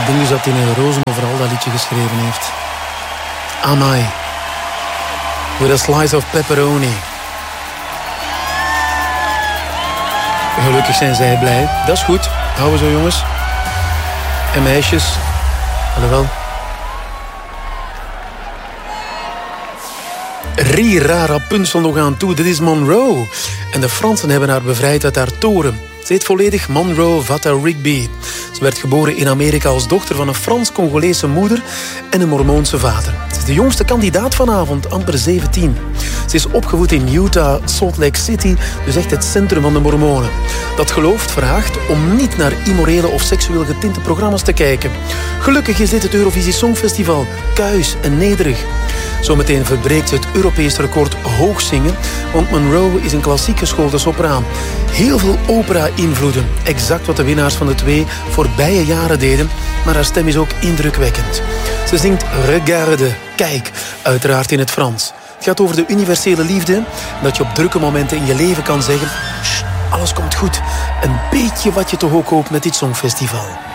denk dus dat hij in Rozen overal dat liedje geschreven heeft. Amai. With a slice of pepperoni. Gelukkig zijn zij blij. Dat is goed. Houden we zo, jongens. En meisjes. Alhoewel. Rira Rapunzel nog aan toe. Dit is Monroe. En de Fransen hebben haar bevrijd uit haar toren. Ze heet volledig Monroe Vata Rigby. Ze werd geboren in Amerika als dochter van een Frans-Congolese moeder en een Mormoonse vader. Ze is de jongste kandidaat vanavond, amper 17. Ze is opgevoed in Utah, Salt Lake City, dus echt het centrum van de Mormonen. Dat geloof vraagt om niet naar immorele of seksueel getinte programma's te kijken. Gelukkig is dit het Eurovisie Songfestival, kuis en nederig. Zometeen verbreekt ze het Europees record hoog zingen, want Monroe is een klassiek geschoolde sopraan. Heel veel opera-invloeden, exact wat de winnaars van de 2 voorbije jaren deden, maar haar stem is ook indrukwekkend. Ze zingt Regarde, kijk, uiteraard in het Frans. Het gaat over de universele liefde, dat je op drukke momenten in je leven kan zeggen, alles komt goed. Een beetje wat je toch ook hoopt met dit Songfestival.